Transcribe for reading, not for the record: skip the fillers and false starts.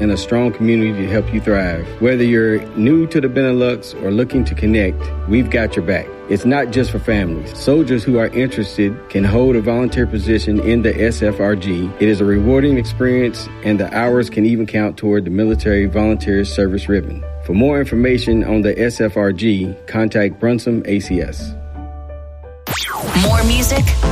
and a strong community to help you thrive. Whether you're new to the Benelux or looking to connect, we've got your back. It's not just for families. Soldiers who are interested can hold a volunteer position in the SFRG. It is a rewarding experience, and the hours can even count toward the Military Volunteer Service Ribbon. For more information on the SFRG, contact Brunsum ACS. More music,